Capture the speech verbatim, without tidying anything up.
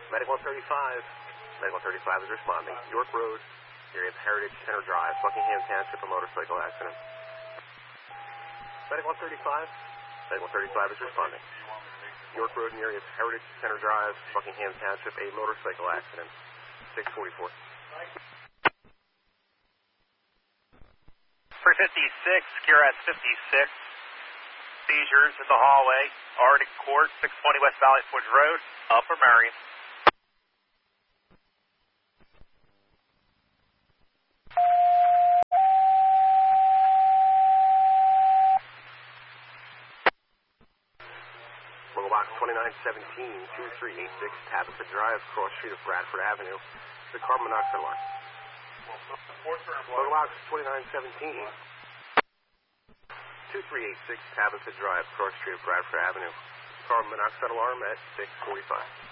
Medic one thirty-five. Medic one thirty-five is responding. York Road, area of Heritage Center Drive, Buckingham Township, a motorcycle accident. Medic one thirty-five. Medic one thirty-five is responding. York Road, area of Heritage Center Drive, Buckingham Township, a motorcycle accident. six forty-four. three fifty-six, Secure at fifty-six. Seizures in the hallway. Arctic Court, six twenty West Valley Forge Road, Upper Marion. Local box twenty-nine seventeen, two three eight six, Tabitha Drive, cross street of Bradford Avenue. The carbon monoxide alarm. Local box twenty-nine seventeen, two three eight six, Tabitha Drive, cross street of Bradford Avenue. Carbon monoxide alarm at six forty-five.